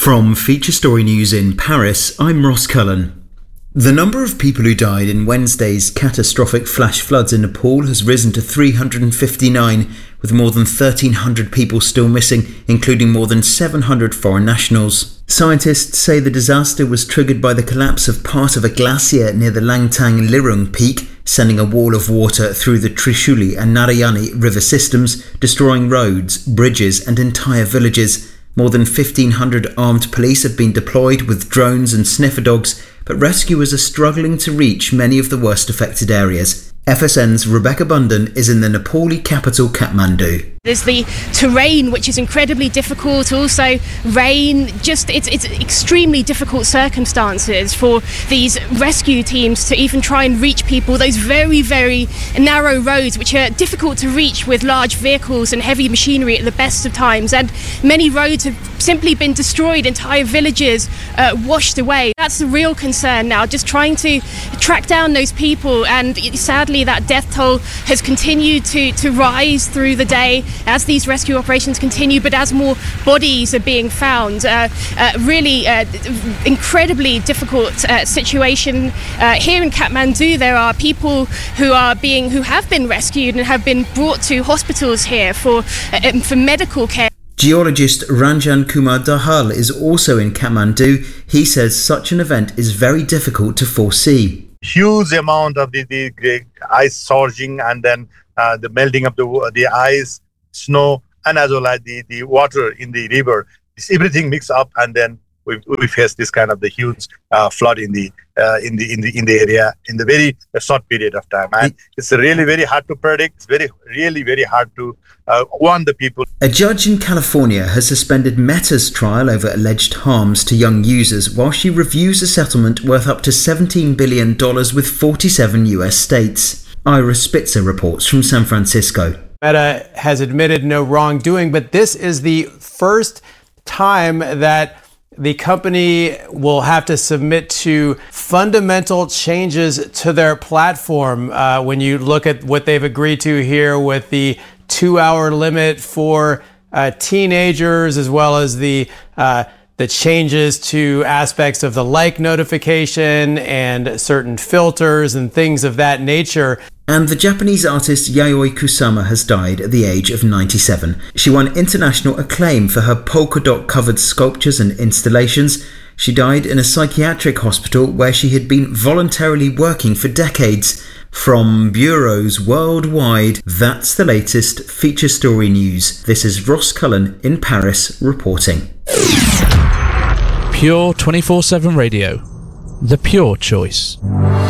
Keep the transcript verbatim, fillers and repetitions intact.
From Feature Story News in Paris, I'm Ross Cullen. The number of people who died in Wednesday's catastrophic flash floods in Nepal has risen to three hundred fifty-nine, with more than thirteen hundred people still missing, including more than seven hundred foreign nationals. Scientists say the disaster was triggered by the collapse of part of a glacier near the Langtang Lirung peak, sending a wall of water through the Trishuli and Narayani river systems, destroying roads, bridges and entire villages. More than fifteen hundred armed police have been deployed with drones and sniffer dogs, but rescuers are struggling to reach many of the worst affected areas. F S N's Rebecca Bundan is in the Nepali capital, Kathmandu. There's the terrain, which is incredibly difficult. Also, rain. Just it's it's extremely difficult circumstances for these rescue teams to even try and reach people. Those very very narrow roads, which are difficult to reach with large vehicles and heavy machinery at the best of times. And many roads have simply been destroyed. Entire villages uh, washed away. That's the real concern now. Just trying to track down those people. And sadly, that death toll has continued to to rise through the day as these rescue operations continue, but as more bodies are being found. Uh, uh, really uh, incredibly difficult uh, situation. Uh, here in Kathmandu, there are people who are being who have been rescued and have been brought to hospitals here for uh, for medical care. Geologist Ranjan Kumar Dahal is also in Kathmandu. He says such an event is very difficult to foresee. Huge amount of the, the, the ice surging, and then uh, the melting of the the ice, snow, and as well as the, the water in the river. It's everything mixed up, and then we we face this kind of the huge uh, flood in the uh, in the in the in the area in the very uh, short period of time. And it's really very hard to predict. It's very really very hard to uh, warn the people. A judge in California has suspended Meta's trial over alleged harms to young users while she reviews a settlement worth up to seventeen billion dollars with forty-seven U S states. Ira Spitzer reports from San Francisco. Meta has admitted no wrongdoing, but this is the first time that the company will have to submit to fundamental changes to their platform. Uh, when you look at what they've agreed to here with the two-hour limit for uh, teenagers, as well as the uh, the changes to aspects of the like notification and certain filters and things of that nature. And the Japanese artist Yayoi Kusama has died at the age of ninety-seven. She won international acclaim for her polka dot covered sculptures and installations. She died in a psychiatric hospital where she had been voluntarily working for decades. From bureaus worldwide, that's the latest Feature Story News. This is Ross Cullen in Paris reporting. Pure twenty-four seven Radio, the pure choice.